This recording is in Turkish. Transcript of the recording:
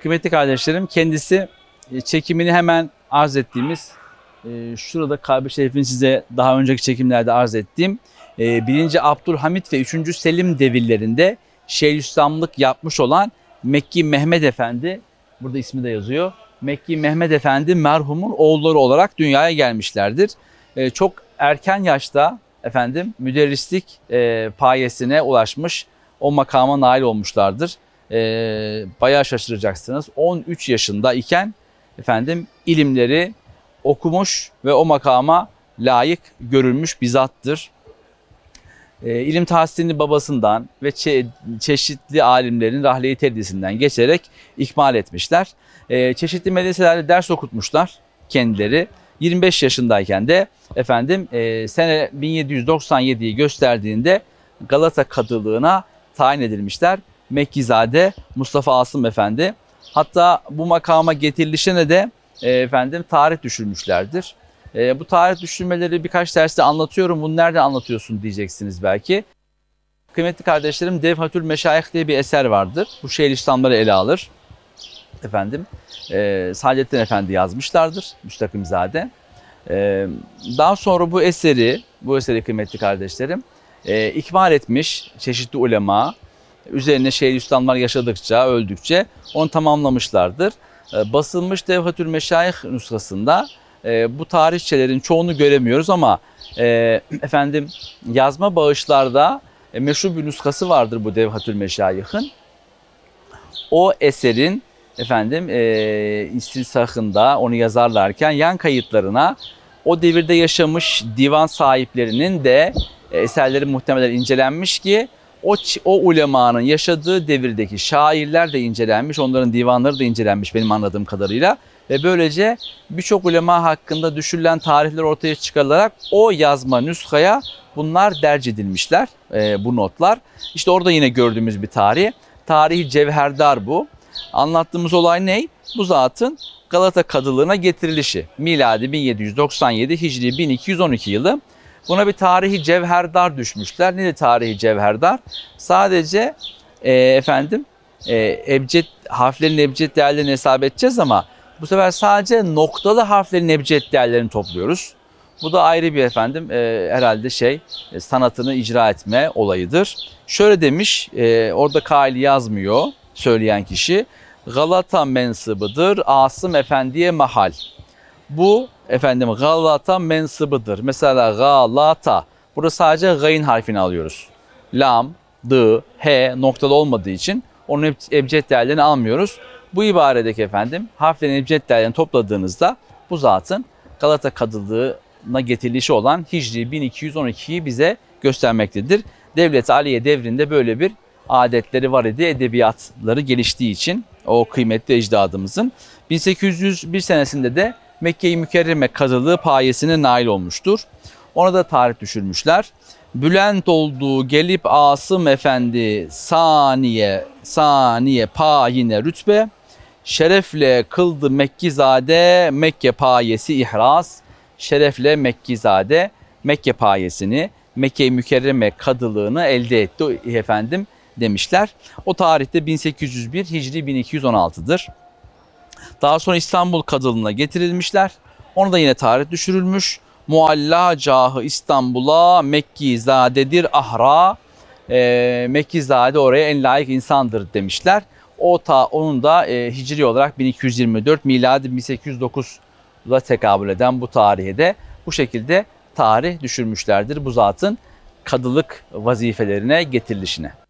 Kıymetli kardeşlerim, kendisi çekimini hemen arz ettiğimiz, şurada Kabe Şerif'in size daha önceki çekimlerde arz ettiğim 1. Abdülhamit ve 3. Selim devirlerinde Şeyhülislamlık yapmış olan Mekki Mehmed Efendi, burada ismi de yazıyor. Mekki Mehmed Efendi merhumun oğulları olarak dünyaya gelmişlerdir. Çok erken yaşta efendim müderrislik payesine ulaşmış, o makama nail olmuşlardır. Bayağı şaşıracaksınız. 13 yaşında iken efendim ilimleri okumuş ve o makama layık görülmüş bir zattır. İlim tahsilini babasından ve çeşitli alimlerin rahle-i tedrisinden geçerek ikmal etmişler. Çeşitli medreselerde ders okutmuşlar kendileri. 25 yaşındayken de efendim sene 1797'yi gösterdiğinde Galata Kadılığına tayin edilmişler. Mekkizade Mustafa Asım Efendi. Hatta bu makama getirilişine de efendim tarih düşürmüşlerdir. Bu tarih düşürmeleri birkaç derste anlatıyorum. Bunu nerede anlatıyorsun diyeceksiniz belki. Kıymetli kardeşlerim, Devhatül Meşayih diye bir eser vardır. Bu Şeyhülislamları ele alır. Efendim Saadettin Efendi yazmışlardır, Müstakimzade. Daha sonra bu eseri kıymetli kardeşlerim ikmal etmiş çeşitli ulema. Üzerine Şeyhülislamlar yaşadıkça, öldükçe onu tamamlamışlardır. Basılmış Devhatül Meşayih nüshasında bu tarihçelerin çoğunu göremiyoruz ama efendim yazma bağışlarda meşhur bir nüshası vardır bu Devhatül Meşayih'in. O eserin efendim istilsahında onu yazarlarken yan kayıtlarına o devirde yaşamış divan sahiplerinin de eserleri muhtemelen incelenmiş ki o ulemanın yaşadığı devirdeki şairler de incelenmiş, onların divanları da incelenmiş benim anladığım kadarıyla. Ve böylece birçok ulema hakkında düşürülen tarihler ortaya çıkarılarak o yazma nüshaya bunlar derc edilmişler, bu notlar. İşte orada yine gördüğümüz bir tarih. Tarihi cevherdar bu. Anlattığımız olay ne? Bu zatın Galata Kadılığına getirilişi. Miladi 1797, Hicri 1212 yılı. Buna bir tarihi cevherdar düşmüşler. Nedir tarihi cevherdar? Sadece harflerin ebced değerlerini hesap edeceğiz ama bu sefer sadece noktalı harflerin ebced değerlerini topluyoruz. Bu da ayrı bir herhalde sanatını icra etme olayıdır. Şöyle demiş, orada kaili yazmıyor söyleyen kişi. Galata mensıbıdır, Asım Efendi'ye mahal. Bu Galata mensıbıdır. Mesela Galata. Burada sadece gayn harfini alıyoruz. Lam, d, h noktalı olmadığı için onun ebced değerlerini almıyoruz. Bu ibaredeki harflerin ebced değerlerini topladığınızda bu zatın Galata Kadılığına getirilişi olan Hicri 1212'yi bize göstermektedir. Devlet-i Aliye devrinde böyle bir adetleri var idi. Edebiyatları geliştiği için o kıymetli ecdadımızın 1801 senesinde de Mekke-i Mükerreme Kadılığı payesine nail olmuştur. Ona da tarih düşürmüşler. Bülent olduğu gelip Asım Efendi saniye payine rütbe, şerefle kıldı Mekkizade Mekke payesi ihraz, şerefle Mekkizade Mekke payesini, Mekke-i Mükerreme Kadılığını elde etti demişler. O tarihte 1801, Hicri 1216'dır. Daha sonra İstanbul Kadılığına getirilmişler. Onu da yine tarih düşürülmüş. Mualla cahı İstanbul'a Mekkizadedir ahra. Mekkizade oraya en layık insandır demişler. Onun da hicri olarak 1224, miladi 1809'la tekabül eden bu tarihe de bu şekilde tarih düşürmüşlerdir bu zatın kadılık vazifelerine getirilişine.